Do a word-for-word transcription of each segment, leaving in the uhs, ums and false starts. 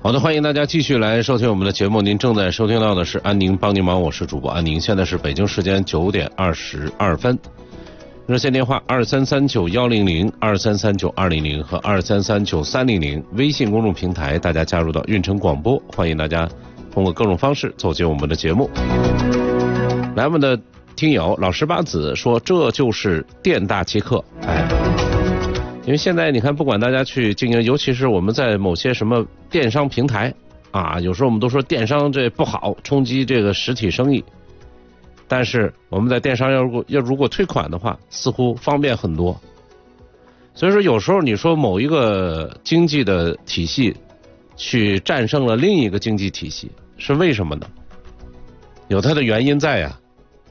好的，欢迎大家继续来收听我们的节目。您正在收听到的是安宁帮您忙，我是主播安宁。现在是北京时间九点二十二分。热线电话二三三九幺零零、二三三九二零零和二三三九三零零。微信公众平台，大家加入到运城广播，欢迎大家通过各种方式走进我们的节目。来，我们的听友老十八子说，这就是店大欺客。哎。因为现在你看，不管大家去经营，尤其是我们在某些什么电商平台啊，有时候我们都说电商这不好，冲击这个实体生意。但是我们在电商要如果要如果退款的话，似乎方便很多。所以说有时候你说某一个经济的体系去战胜了另一个经济体系，是为什么呢？有它的原因在呀。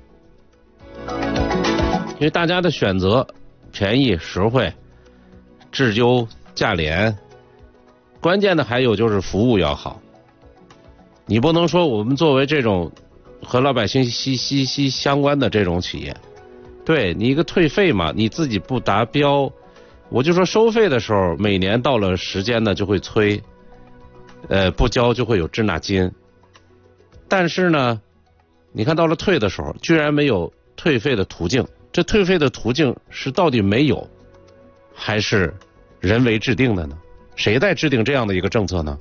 因为大家的选择便宜实惠。质优价廉，关键的还有就是服务要好。你不能说我们作为这种和老百姓息息息相关的这种企业，对你一个退费嘛，你自己不达标，我就说收费的时候，每年到了时间呢就会催，呃，不交就会有滞纳金。但是呢，你看到了退的时候，居然没有退费的途径，这退费的途径是到底没有？还是人为制定的呢？谁在制定这样的一个政策呢？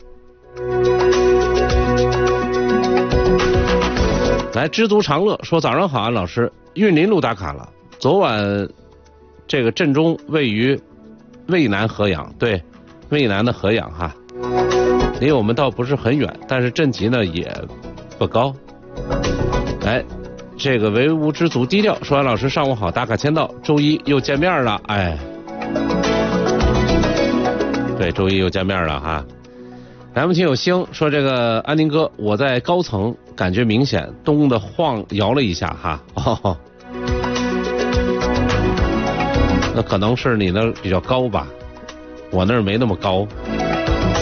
来，知足常乐说，早上好，安老师，运林路打卡了。昨晚这个镇中位于渭南河阳，对，渭南的河阳哈，离我们倒不是很远，但是镇级呢也不高。来，这个唯吾知足低调说，安老师上午好，打卡签到，周一又见面了，哎。对，周一又见面了哈。来，我们听友星说，这个安宁哥，我在高层感觉明显咚的晃摇了一下哈。哦，那可能是你那比较高吧，我那儿没那么高。